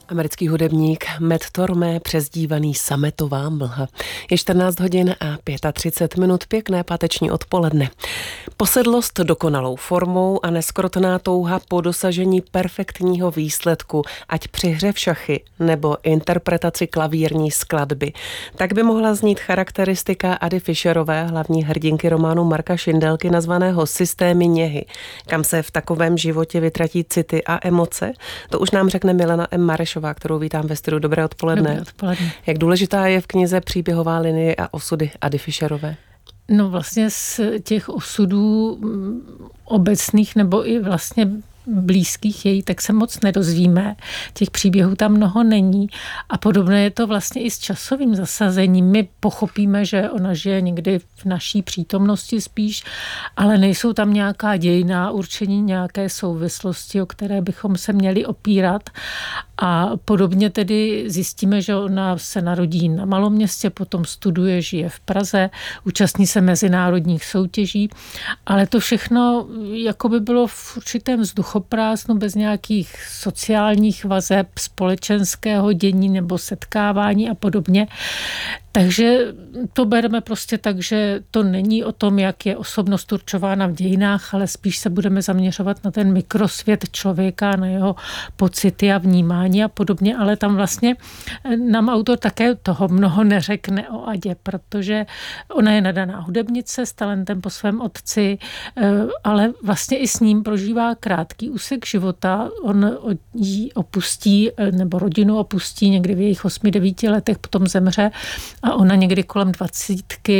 Americký hudebník Matt Tormé, přezdívaný Sametová mlha. Je 14 hodin a 35 minut, pěkné páteční odpoledne. Posedlost dokonalou formou a neskrotná touha po dosažení perfektního výsledku, ať při hře v šachy nebo interpretaci klavírní skladby. Tak by mohla znít charakteristika Ady Fischerové, hlavní hrdinky románu Marka Šindelky nazvaného Systémy něhy. Kam se v takovém životě vytratí city a emoce? To už nám řekne Milena M. Marešová, kterou vítám ve studiu. Dobré odpoledne. Dobré odpoledne. Jak důležitá je v knize příběhová linie a osudy Ady Fischerové? No vlastně z těch osudů obecných nebo i vlastně blízkých její, tak se moc nedozvíme. Těch příběhů tam mnoho není a podobné je to vlastně i s časovým zasazením. My pochopíme, že ona žije někdy v naší přítomnosti spíš, ale nejsou tam nějaká dějinná určení, nějaké souvislosti, o které bychom se měli opírat. A podobně tedy zjistíme, že ona se narodí na maloměstě, potom studuje, žije v Praze, účastní se mezinárodních soutěží, ale to všechno jako by bylo v určitém vzduchoprázdnu, bez nějakých sociálních vazeb, společenského dění nebo setkávání a podobně. Takže to bereme prostě tak, že to není o tom, jak je osobnost určována v dějinách, ale spíš se budeme zaměřovat na ten mikrosvět člověka, na jeho pocity a vnímání a podobně, ale tam vlastně nám autor také toho mnoho neřekne o Adě, protože ona je nadaná hudebnice s talentem po svém otci, ale vlastně i s ním prožívá krátký úsek života. On ji opustí, nebo rodinu opustí někdy v jejich 8-9 letech, potom zemře a ona někdy kolem 20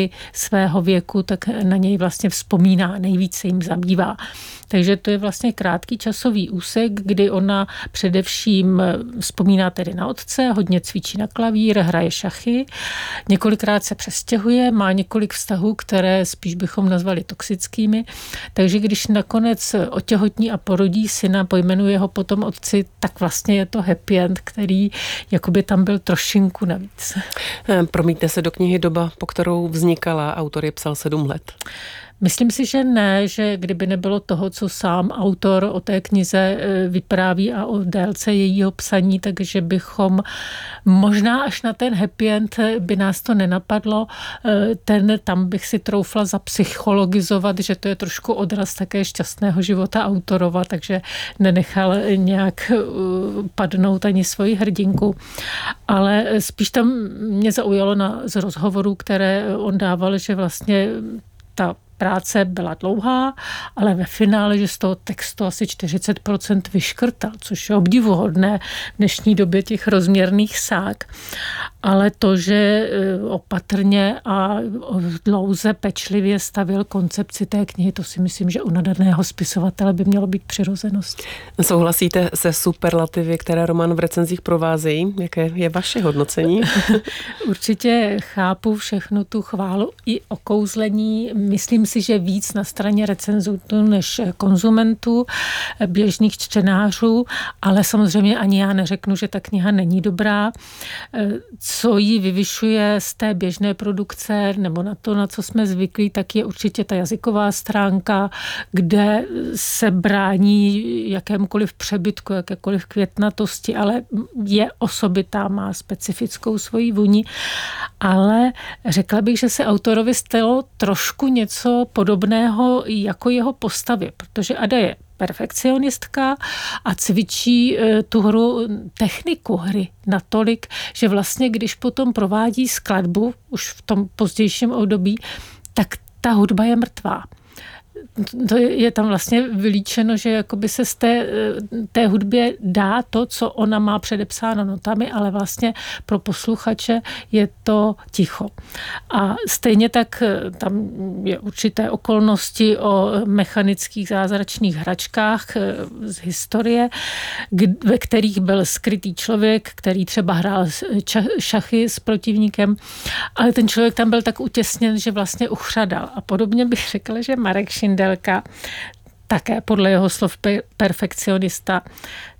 svého věku, tak na něj vlastně vzpomíná, nejvíce jim zabývá. Takže to je vlastně krátký časový úsek, kdy ona především vzpomíná tedy na otce, hodně cvičí na klavír, hraje šachy, několikrát se přestěhuje, má několik vztahů, které spíš bychom nazvali toxickými. Takže když nakonec otěhotní a porodí syna, pojmenuje ho potom otci, tak vlastně je to happy end, který jakoby tam byl trošinku navíc. Promítne se do knihy doba, po kterou vznikala, autor je psal 7 let. Myslím si, že ne, že kdyby nebylo toho, co sám autor o té knize vypráví a o délce jejího psaní, takže bychom možná až na ten happy end by nás to nenapadlo. Tam bych si troufla zapsychologizovat, že to je trošku odraz také šťastného života autorova, takže nenechal nějak padnout ani svoji hrdinku. Ale spíš tam mě zaujalo z rozhovorů, které on dával, že vlastně ta práce byla dlouhá, ale ve finále, že z toho textu asi 40% vyškrtal, což je obdivuhodné v dnešní době těch rozměrných sák. Ale to, že opatrně a dlouze pečlivě stavil koncepci té knihy, to si myslím, že u nadaného spisovatele by mělo být přirozenost. Souhlasíte se superlativy, které román v recenzích provázejí? Jaké je vaše hodnocení? Určitě chápu všechnu tu chválu i okouzlení. Myslím si, že víc na straně recenzentů než konzumentů, běžných čtenářů, ale samozřejmě ani já neřeknu, že ta kniha není dobrá. Co ji vyvyšuje z té běžné produkce nebo na to, na co jsme zvyklí, tak je určitě ta jazyková stránka, kde se brání jakémkoliv přebytku, jakékoliv květnatosti, ale je osobitá, má specifickou svoji vůni. Ale řekla bych, že se autorovi stalo trošku něco podobného jako jeho postavě, protože Ada je perfekcionistka a cvičí tu hru, techniku hry natolik, že vlastně, když potom provádí skladbu, už v tom pozdějším období, tak ta hudba je mrtvá. To je tam vlastně vylíčeno, že jakoby se z té hudbě dá to, co ona má předepsáno notami, ale vlastně pro posluchače je to ticho. A stejně tak tam je určité okolnosti o mechanických zázračných hračkách z historie, ve kterých byl skrytý člověk, který třeba hrál šachy s protivníkem, ale ten člověk tam byl tak utěsněn, že vlastně uchřadal. A podobně bych řekla, že Marek Šindelka, také podle jeho slov perfekcionista,